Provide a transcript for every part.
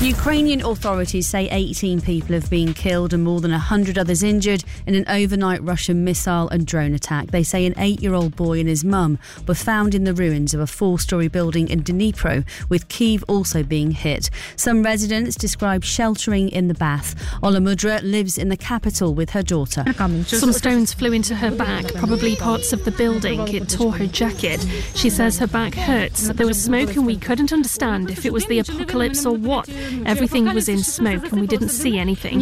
Ukrainian authorities say 18 people have been killed and more than 100 others injured in an overnight Russian missile and drone attack. They say an 8-year-old boy and his mum were found in the ruins of a 4-storey building in Dnipro, with Kyiv also being hit. Some residents describe sheltering in the bath. Ola Mudra lives in the capital with her daughter. Some stones flew into her back, probably parts of the building. It tore her jacket. She says her back hurts. There was smoke and we couldn't understand if it was the apocalypse or what. Everything was in smoke and we didn't see anything.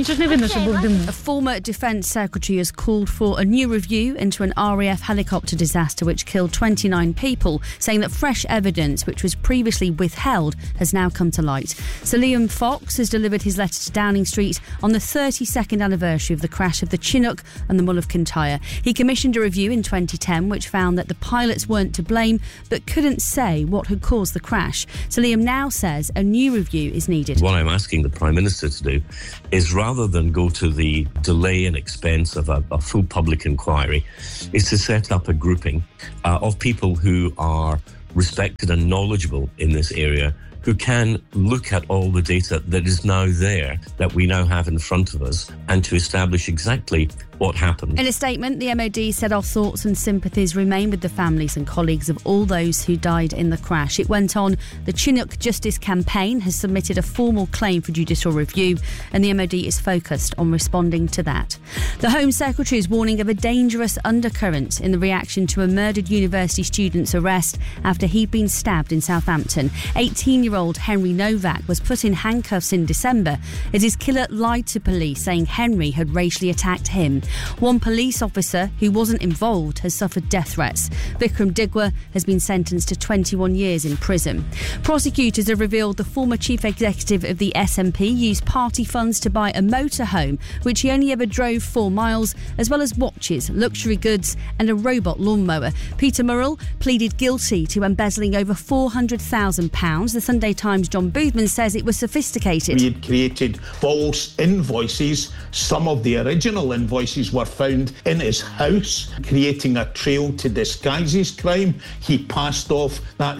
A former defence secretary has called for a new review into an RAF helicopter disaster which killed 29 people, saying that fresh evidence which was previously withheld has now come to light. Sir Liam Fox has delivered his letter to Downing Street on the 32nd anniversary of the crash of the Chinook and the Mull of Kintyre. He commissioned a review in 2010 which found that the pilots weren't to blame but couldn't say what had caused the crash. Sir Liam now says a new review is needed. What I'm asking the Prime Minister to do is, rather than go to the delay and expense of a full public inquiry, is to set up a grouping of people who are respected and knowledgeable in this area, who can look at all the data that is now there, that we now have in front of us, and to establish exactly what happened. In a statement, the MOD said our thoughts and sympathies remain with the families and colleagues of all those who died in the crash. It went on, the Chinook Justice Campaign has submitted a formal claim for judicial review, and the MOD is focused on responding to that. The Home Secretary is warning of a dangerous undercurrent in the reaction to a murdered university student's arrest after he'd been stabbed in Southampton. 18-year-old Henry Novak was put in handcuffs in December as his killer lied to police, saying Henry had racially attacked him. One police officer who wasn't involved has suffered death threats. Vikram Digwa has been sentenced to 21 years in prison. Prosecutors have revealed the former chief executive of the SNP used party funds to buy a motorhome, which he only ever drove 4 miles, as well as watches, luxury goods and a robot lawnmower. Peter Murrell pleaded guilty to embezzling over £400,000. The Sunday Times' John Boothman says it was sophisticated. We had created false invoices. Some of the original invoices were found in his house, creating a trail to disguise his crime. He passed off that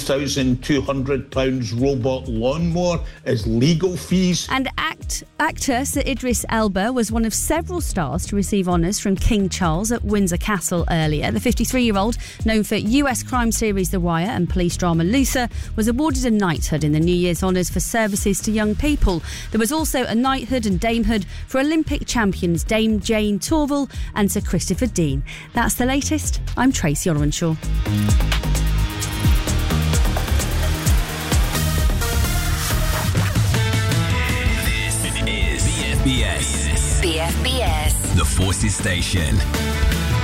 £3,200 robot lawnmower as legal fees. And actor Sir Idris Elba was one of several stars to receive honours from King Charles at Windsor Castle earlier. The 53-year-old, known for US crime series The Wire and police drama Luther, was awarded a knighthood in the New Year's honours for services to young people. There was also a knighthood and damehood for Olympic champions Dame Jane Torval and Sir Christopher Dean. That's the latest. I'm Tracy Orwenshaw. This is BFBS. The Forces Station.